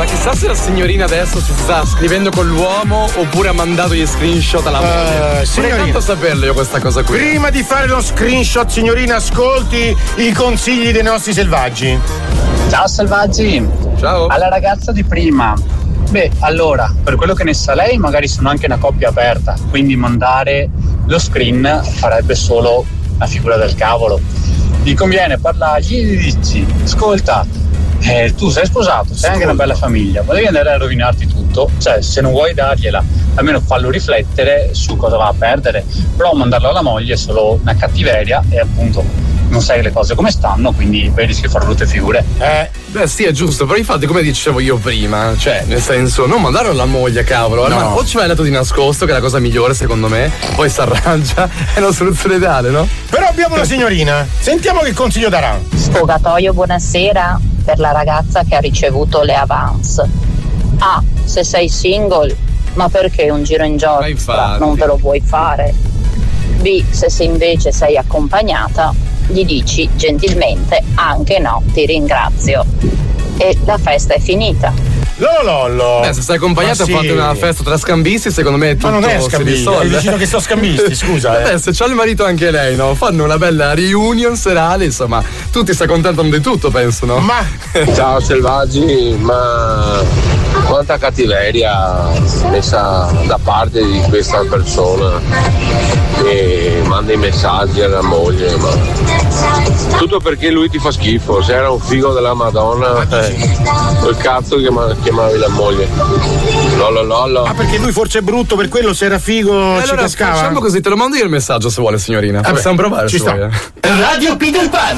chissà se la signorina adesso si sta scrivendo con l'uomo oppure ha mandato gli screenshot alla moglie. Vorrei tanto saperlo io questa cosa qui. Prima di fare lo screenshot, signorina, ascolti i consigli dei nostri selvaggi. Ciao selvaggi. Ciao. Alla ragazza di prima. Beh, allora, per quello che ne sa lei, magari sono anche una coppia aperta, quindi mandare lo screen farebbe solo la figura del cavolo. Gli conviene parlargli e gli dici: ascolta, tu sei sposato, sei anche una bella famiglia, ma devi andare a rovinarti tutto. Cioè, se non vuoi dargliela, almeno fallo riflettere su cosa va a perdere. Però mandarlo alla moglie è solo una cattiveria e appunto non sai le cose come stanno, quindi poi rischi di fare brutte figure. Beh sì, è giusto, però infatti come dicevo io prima, cioè nel senso non mandarlo alla moglie, cavolo, no. O ci vai a letto di nascosto, che è la cosa migliore secondo me, poi si arrangia, è una soluzione ideale, no? Però abbiamo una signorina, sentiamo che consiglio darà. Sfogatoio, buonasera, per la ragazza che ha ricevuto le avance. A, se sei single, ma perché un giro in giostra non te lo puoi fare? B, se invece sei accompagnata, gli dici gentilmente anche no, ti ringrazio, e la festa è finita. Lollo. Se sei accompagnato fate una festa tra scambisti, secondo me tutto. Ma non è scambisti, hai deciso che sono scambisti, scusa. Se c'ha il marito anche lei, no? Fanno una bella reunion serale, insomma, tutti si accontentano di tutto, penso, no? Ma ciao selvaggi, ma quanta cattiveria messa da parte di questa persona che manda i messaggi alla moglie, ma tutto perché lui ti fa schifo. Se era un figo della Madonna, quel cazzo chiamavi la moglie. Lollo. Ah, perché lui forse è brutto, per quello se era figo ci allora cascava. Facciamo così, te lo mando io il messaggio se vuole, signorina. Possiamo provare, ci sta. vuoi. Radio Peter Pan.